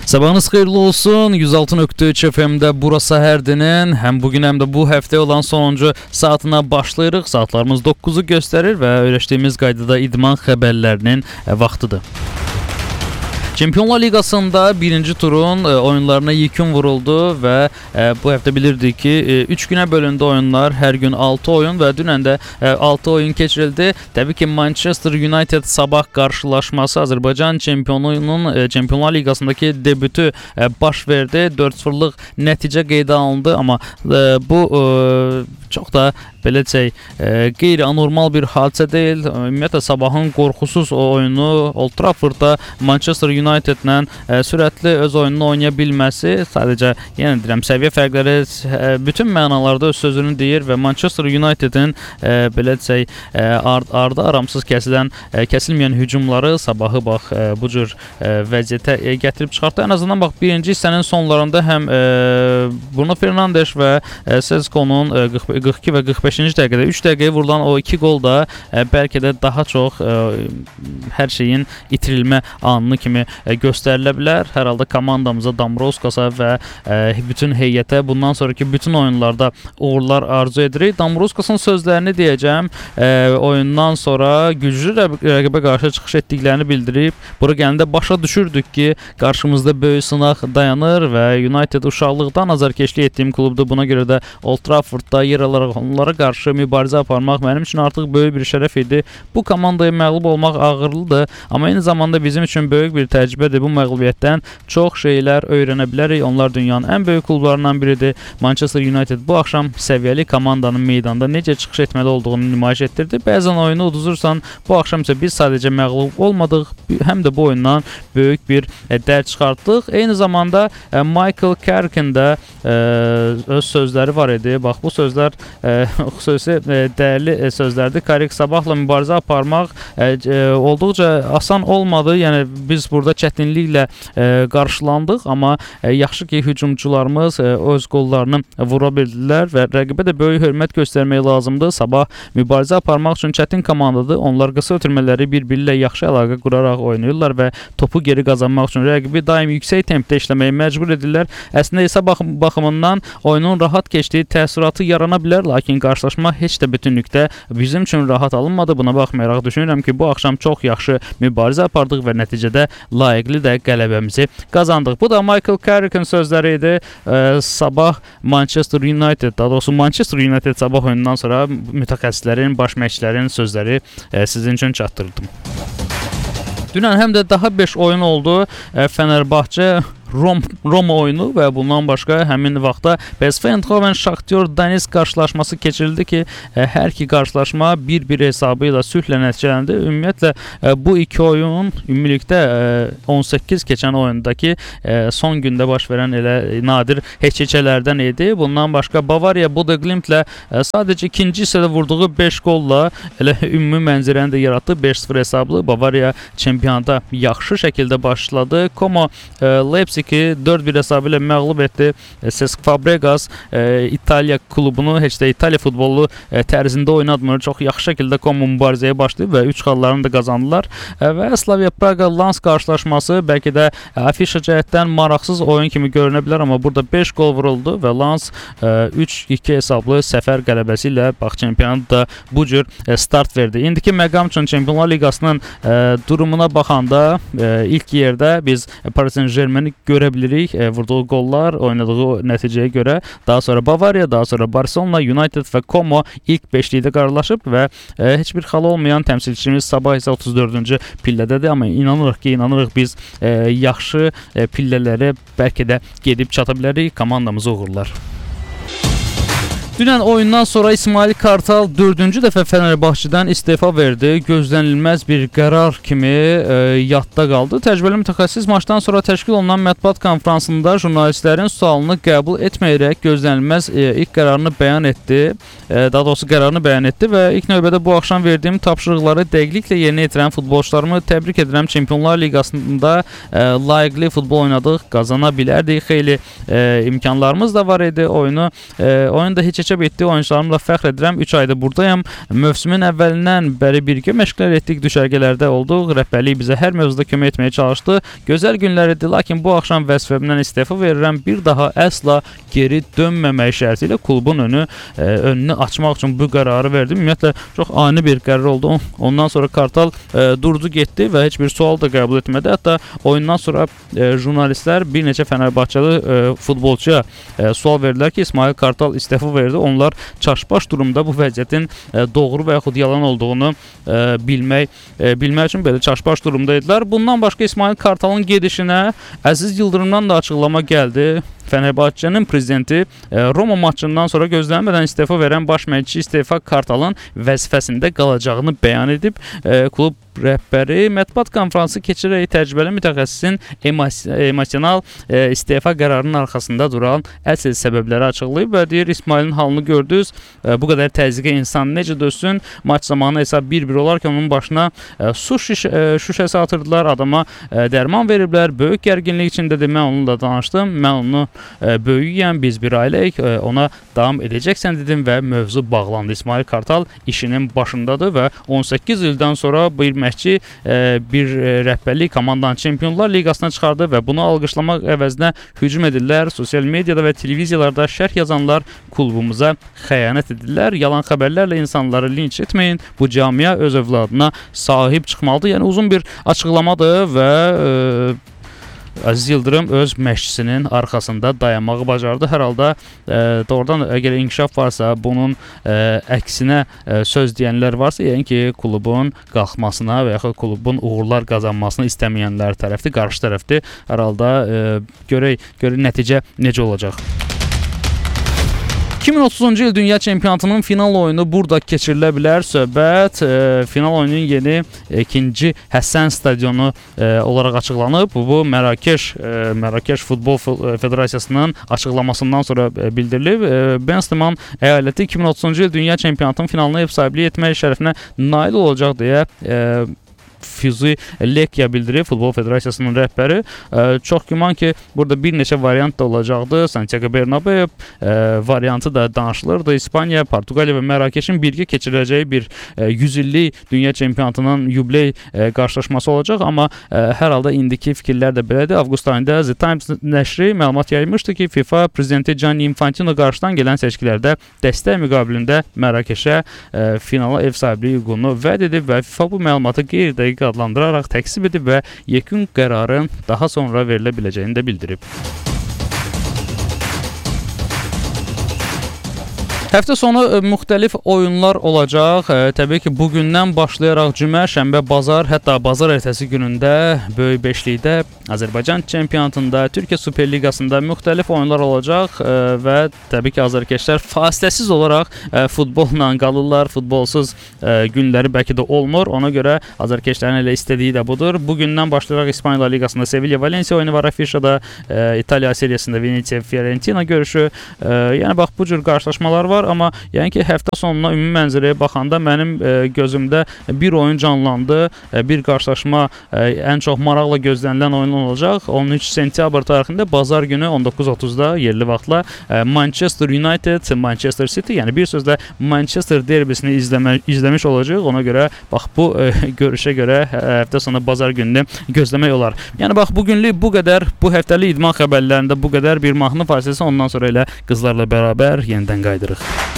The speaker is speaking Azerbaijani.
Sabahınız xeyirli olsun. 106.3 FM-də burası Hərdinin həm bugün həm də bu həftə olan sonuncu saatına başlayırıq. Saatlarımız 9-u göstərir və öyrəşdiyimiz qaydada idman xəbərlərinin vaxtıdır. Çempionlar Liqasında birinci turun oyunlarına yekun vuruldu və bu həftə bilirdik ki 3 günə bölündü oyunlar. Hər gün 6 oyun və dünən də 6 oyun keçirildi. Təbii ki Manchester United sabah qarşılaşması Azərbaycan çempionunun Çempionlar Liqasındakı debütü baş verdi. 4-0-lıq nəticə qeydə alındı, amma bu çox da belə deyək, qeyri-anormal bir hadisə deyil. Ümumiyyətlə sabahın qorxusuz oyunu Old Traffordda Manchester United-lə sürətli öz oyununu oynaya bilməsi sadəcə, yenə deyirəm, səviyyə fərqləri bütün mənalarda öz sözünü deyir və Manchester United-in belə deyək, ardı aramsız kəsilməyən hücumları sabahı bax bu cür vəziyyətə gətirib çıxartdı. Ən azından bax birinci hissənin sonlarında həm Bruno Fernandes və Sesco'nun 42 və 45-ci dəqiqədə 3 dəqiqəyə vurulan o 2 gol da bəlkə də daha çox hər şeyin itirilmə anını kimi göstərilə bilər. Hər halda komandamıza, Dambrauskasa və bütün heyətə bundan sonraki bütün oyunlarda uğurlar arzu edirik. Dambrauskasın sözlərini deyəcəm. Oyundan sonra güclü rəqibə qarşı çıxış etdiklərini bildirib. Bura gələndə başa düşürdük ki, qarşımızda böyük sınaq dayanır və United uşaqlıqdan azarkeşlik etdiyim klubdur. Buna görə də Old Traffordda yer alaraq onlara qarşı mübarizə aparmaq mənim üçün artıq böyük bir şərəf idi. Bu komandaya məğlub olmaq ağırlıdır, amma eyni zamanda bizim üçün böyük bir təcrübədir. Bu məğlubiyyətdən çox şeylər öyrənə bilərik. Onlar dünyanın ən böyük klublarından biridir. Manchester United bu axşam səviyyəli komandanın meydanda necə çıxış etməli olduğunu nümayiş etdirdi. Bəzən oyunu uduzursan, bu axşam isə biz sadəcə məğlub olmadıq, həm də bu oyundan böyük bir dərs çıxartdıq. Eyni zamanda Michael Carrick'in də öz sözləri var idi. Bax, bu sözlər xüsusi dəyərli sözlərdir. Carrick sabahla mübarizə aparmaq olduqca asan olmadı. Yəni biz burada çətinliklə qarşılandıq, amma yaxşı ki hücumçularımız öz qollarını vura bildilər və rəqibə də böyük hörmət göstərmək lazımdır. Sabah mübarizə aparmaq üçün çətin komandadır. Onlar qısa ötürmələri bir-biri ilə yaxşı əlaqə quraraq oynayırlar və topu geri qazanmaq üçün rəqibi daim yüksək tempdə işləməyə məcbur edirlər. Əslində isə baxımından oyunun rahat keçdiyi təəssüratı yarana bilər, lakin qarşılaşma heç də bütünlükdə bizim üçün rahat alınmadı. Buna baxmayaraq düşünürəm ki, bu axşam çox yaxşı mübarizə apardıq və nəticədə layiqli də qələbəmizi qazandıq. Bu da Michael Carrick'in sözləri idi. Sabah Manchester United, daha doğrusu Manchester United sabah oyunundan sonra mütəxəssislərin, baş məşqçilərin sözləri sizin üçün çatdırdım. Dünən həm də daha 5 oyun oldu. Fenerbahçe Roma oyunu və bundan başqa həmin vaxtda PSV Eindhoven Shakhtar Donetsk qarşılaşması keçirildi ki, hər iki qarşılaşma 1-1 hesabı ilə sülhlə nəticələndi. Ümumiyyətlə bu iki oyun ümumilikdə 18 keçən oyundakı son gündə baş verən elə nadir heç-heçələrdən idi. Bundan başqa Bavariya Bodo Glimtlə sadəcə ikinci hissədə vurduğu 5 qolla elə ümumi mənzərəni də yaratdı. 5-0 hesablı Bavariya çempionata yaxşı şəkildə başladı. Como Leipzig 4-1 hesabı ilə məğlub etdi. Cesc Fabregas İtaliya klubunu heç də İtaliya futbolu tərzində oynatmır. Çox yaxşı şəkildə Como mübarizəyə başlayıb və 3 xallarını da qazandılar. Və Slavia Praga Lens qarşılaşması bəlkə də afişa cəhətdən maraqsız oyun kimi görünə bilər, amma burada 5 gol vuruldu və Lens 3-2 hesablı səfər qələbəsi ilə bax çempionatda bu cür start verdi. İndiki məqam üçün Çempionlar Liqasının durumuna baxanda ilk yerdə biz Paris Saint-Germain görə bilirik. Vurduğu qollar, oynadığı nəticəyə görə. Daha sonra Bavariya, daha sonra Barcelona, United və Como ilk 5-likdə qarşılaşıb və heç bir xal olmayan təmsilçimiz sabah isə 34-cü pillədədir. Amma inanırıq biz yaxşı pillələrə bəlkə də gedib çata bilərik. Komandamıza uğurlar. Dünən oyundan sonra İsmail Kartal 4-cü dəfə Fenerbahçedən istefa verdi. Gözlənilməz bir qərar kimi yadda qaldı. Təcrübəli mütəxəssis maçdan sonra təşkil olunan mətbuat konfransında jurnalistlərin sualını qəbul etməyərək gözlənilməz ilk qərarını bəyan etdi. Daha doğrusu qərarını bəyan etdi və ilk növbədə bu axşam verdiyim tapşırıqları dəqiqliklə yerinə yetirən futbolçularımı təbrik edirəm. Çempionlar Liqasında layiqli futbol oynadıq, qazana bilərdik. Xeyli imkanlarımız da var idi. Oyunda heç necə bitdi? Oyuncularımla fəxr edirəm. 3 aydır buradayam. Mövsümün əvvəlindən bəri birgə məşqlər etdik, düşərgələrdə olduq. Rəhbərlik bizə hər mövzuda kömək etməyə çalışdı. Gözəl günlər idi, lakin bu axşam vəzifəmdən istefa verirəm. Bir daha əsla geri dönməmək şərti ilə klubun önünü açmaq üçün bu qərarı verdim. Ümumiyyətlə çox ani bir qərar oldu. Ondan sonra Kartal durdu getdi və heç bir sual da qəbul etmədi. Hətta oyundan sonra jurnalistlər bir neçə Fənərbağçalı futbolçuya sual verdilər ki, İsmail Kartal istefa verdi. Onlar çaşbaş durumda bu vəziyyətin doğru və yaxud yalan olduğunu bilmək üçün belə çaşbaş durumdaydılar. Bundan başqa İsmail Kartalın gedişinə Əziz Yıldırımdan da açıqlama gəldi. Fənərbağçanın prezidenti Roma maçından sonra gözlənmədən istefa verən baş məşqçi İsmail Kartalın vəzifəsində qalacağını bəyan edib. Klub rəhbəri mətbuat konfransı keçirərək təcrübəli mütəxəssisin emosional istefa qərarının arxasında duran əsl səbəbləri açıqlayıb və deyir, İsmailin halını gördünüz, bu qədər təzyiqə insan necə dözsün? Maç zamanı hesab 1-1 olarkən onun başına su şüşəsi atırdılar, adama dərman veriblər, böyük gərginlik içindədir. Mən onunla danışdım, mən onu böyüyəm, biz bir ailəyik, ona davam edəcəksən dedim və mövzu bağlandı. İsmail Kartal işinin başındadır və 18 ildən sonra bir məşqçi bir rəhbərlik komandanı Çempionlar Liqasına çıxardı və bunu alqışlamaq əvəzinə hücum edirlər. Sosial mediada və televiziyalarda şərh yazanlar klubumuza xəyanət edirlər. Yalan xəbərlərlə insanları linç etməyin. Bu camiə öz övladına sahib çıxmalıdır. Yəni uzun bir açıqlamadır və Əziz Yıldırım öz məşqçisinin arxasında dayanmağı bacardı. Hər halda doğrudan əgər inkişaf varsa, bunun əksinə söz deyənlər varsa, yəni ki, klubun qalxmasına və yaxud klubun uğurlar qazanmasını istəməyənlər tərəfdir, qarşı tərəfdir. Hər halda görək nəticə necə olacaq. 2030-cu il Dünya Çempionatının final oyunu burada keçirilə bilər. Söhbət final oyunun yeni 2-ci Həsən stadionu olaraq açıqlanıb. Bu Mərakeş Futbol Federasiyasının açıqlamasından sonra bildirilib. Bensteman əyaləti 2030-cu il Dünya Çempionatının finalına ev sahibliyi etmək şərəfinə nail olacaq deyə Füzi Lekya bildirib, Futbol Federasiyasının rəhbəri. Çox güman ki, burada bir neçə variant da olacaqdı. Santiago Bernabeu variantı da danışılırdı. İspaniya, Portuqaliya və Mərakeşin birgə keçiriləcəyi bir 100 illik Dünya Çempionatının yubiley qarşılaşması olacaq. Amma hər halda indiki fikirlər də belədir. Avqust ayında The Times nəşri məlumat yaymışdı ki, FIFA prezidenti Gianni Infantino qarşıdan gələn seçkilərdə dəstək müqabilində Mərakeşə finala ev sahibliyi hüququnu vəd edib və FIFA bu məlumatı qeyri-dəqiq adlandıraraq təksib edib və yekun qərarın daha sonra verilə biləcəyini də bildirib. Həftə sonu müxtəlif oyunlar olacaq. Təbii ki, bugündən başlayaraq cümə, şənbə, bazar, hətta bazar ertəsi günündə böyük beşlikdə Azərbaycan çempionatında, Türkiyə Super Liqasında müxtəlif oyunlar olacaq və təbii ki, azərkeşlər fasiləsiz olaraq futbolla qalırlar. Futbolsuz günləri bəlkə də olmur. Ona görə azərkeşlərin elə istədiyi də budur. Bugündən başlayaraq İspaniya Liqasında Sevilla Valencia oyunu var, Afişada İtaliya seriyasında Venetia Fiorentina görüşü. Yəni bax, bu cür qarşılaşmalar var. Amma yəni ki, həftə sonuna ümumi mənzərəyə baxanda mənim gözümdə bir oyun canlandı. Bir qarşılaşma ən çox maraqla gözlənilən oyun olacaq. 13 sentyabr tarixində bazar günü 19:30-da yerli vaxtla Manchester United, Manchester City, yəni bir sözlə Manchester derbisini izləmiş olacaq. Ona görə bax, bu görüşə görə həftə sonu bazar gününü gözləmək olar. Yəni bax, bugünlük bu qədər. Bu həftəlik idman xəbərlərində bu qədər. Bir mahnı fasiləsi, ondan sonra elə qızlarla bərabər yenidən qaydırıq.